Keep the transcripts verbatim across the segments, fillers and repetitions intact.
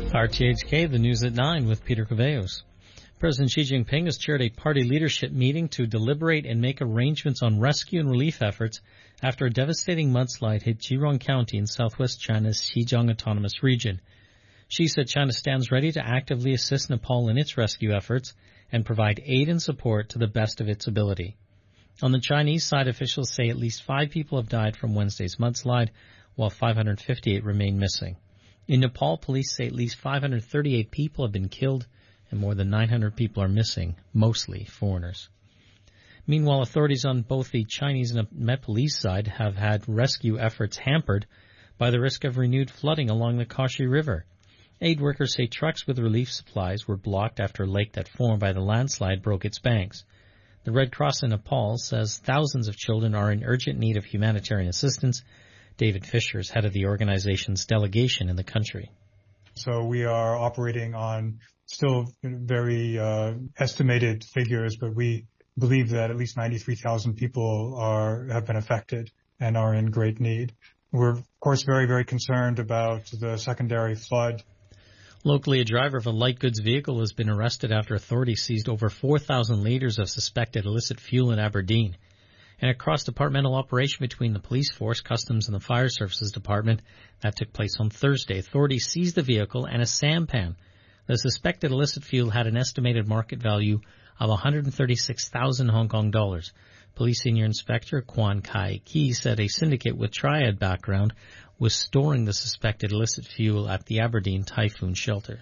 R T H K, the news at nine with Peter Caveos. President Xi Jinping has chaired a party leadership meeting to deliberate and make arrangements on rescue and relief efforts after a devastating mudslide hit Zhejiang County in southwest China's Xinjiang Autonomous Region. Xi said China stands ready to actively assist Nepal in its rescue efforts and provide aid and support to the best of its ability. On the Chinese side, officials say at least five people have died from Wednesday's mudslide, while five hundred fifty-eight remain missing. In Nepal, police say at least five hundred thirty-eight people have been killed and more than nine hundred people are missing, mostly foreigners. Meanwhile, authorities on both the Chinese and Nepalese side have had rescue efforts hampered by the risk of renewed flooding along the Kashi River. Aid workers say trucks with relief supplies were blocked after a lake that formed by the landslide broke its banks. The Red Cross in Nepal says thousands of children are in urgent need of humanitarian assistance. David Fisher is head of the organization's delegation in the country. So we are operating on still very uh, estimated figures, but we believe that at least ninety-three thousand people are have been affected and are in great need. We're, of course, very, very concerned about the secondary flood. Locally, a driver of a light goods vehicle has been arrested after authorities seized over four thousand liters of suspected illicit fuel in Aberdeen. In a cross-departmental operation between the police force, customs, and the fire services department that took place on Thursday, authorities seized the vehicle and a sampan. The suspected illicit fuel had an estimated market value of one hundred thirty-six thousand Hong Kong dollars. Police Senior Inspector Kwan Kai Ki said a syndicate with triad background was storing the suspected illicit fuel at the Aberdeen Typhoon Shelter.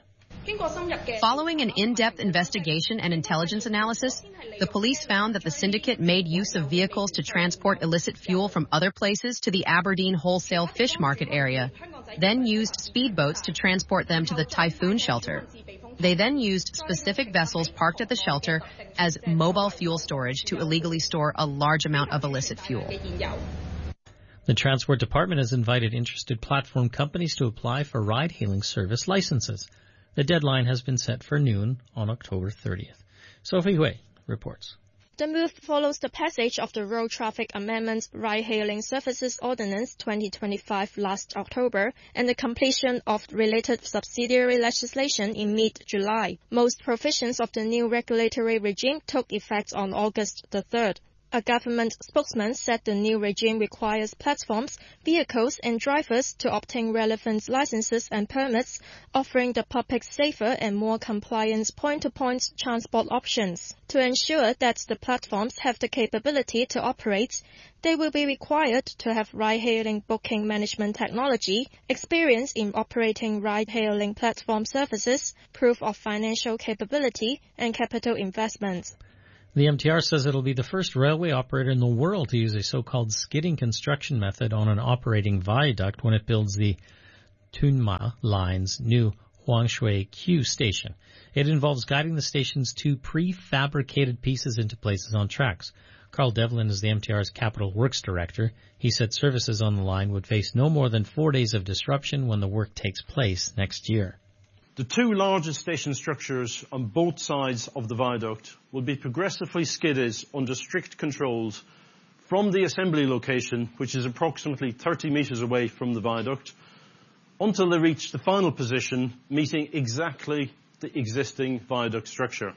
Following an in-depth investigation and intelligence analysis, the police found that the syndicate made use of vehicles to transport illicit fuel from other places to the Aberdeen wholesale fish market area, then used speedboats to transport them to the Typhoon Shelter. They then used specific vessels parked at the shelter as mobile fuel storage to illegally store a large amount of illicit fuel. The Transport Department has invited interested platform companies to apply for ride-hailing service licenses. The deadline has been set for noon on October thirtieth. Sophie Hui reports. The move follows the passage of the Road Traffic Amendment Ride-Hailing Services Ordinance twenty twenty-five last October and the completion of related subsidiary legislation in mid-July. Most provisions of the new regulatory regime took effect on August the third. A government spokesman said the new regime requires platforms, vehicles and drivers to obtain relevant licenses and permits, offering the public safer and more compliant point-to-point transport options. To ensure that the platforms have the capability to operate, they will be required to have ride-hailing booking management technology, experience in operating ride-hailing platform services, proof of financial capability, and capital investment. The M T R says it will be the first railway operator in the world to use a so-called skidding construction method on an operating viaduct when it builds the Tunma Line's new Huangshui Q station. It involves guiding the station's two prefabricated pieces into places on tracks. Carl Devlin is the M T R's Capital Works Director. He said services on the line would face no more than four days of disruption when the work takes place next year. The two largest station structures on both sides of the viaduct will be progressively skidded under strict controls from the assembly location, which is approximately thirty metres away from the viaduct, until they reach the final position, meeting exactly the existing viaduct structure.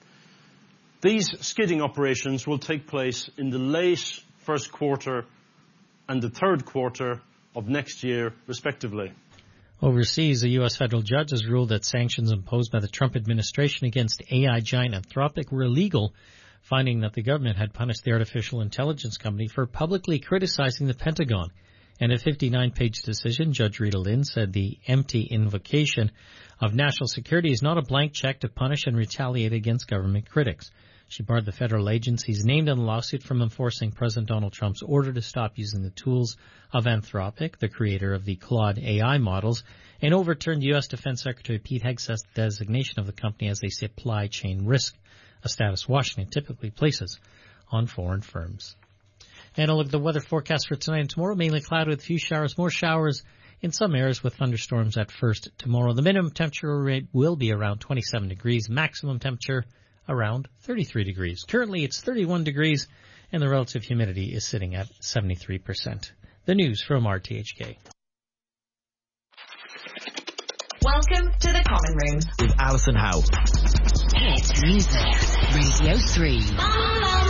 These skidding operations will take place in the late first quarter and the third quarter of next year, respectively. Overseas, a U S federal judge has ruled that sanctions imposed by the Trump administration against A I giant Anthropic were illegal, finding that the government had punished the artificial intelligence company for publicly criticizing the Pentagon. In a fifty-nine page decision, Judge Rita Lynn said the empty invocation of national security is not a blank check to punish and retaliate against government critics. She barred the federal agencies named in the lawsuit from enforcing President Donald Trump's order to stop using the tools of Anthropic, the creator of the Claude A I models, and overturned U S Defense Secretary Pete Hegseth's designation of the company as a supply chain risk, a status Washington typically places on foreign firms. And a look at the weather forecast for tonight and tomorrow. Mainly cloudy with a few showers, more showers in some areas with thunderstorms at first tomorrow. The minimum temperature rate will be around twenty-seven degrees, maximum temperature around thirty-three degrees. Currently it's thirty-one degrees and the relative humidity is sitting at seventy-three percent. The news from R T H K. Well, Welcome to the Common Room with Alison Howe. Hit Music Radio three.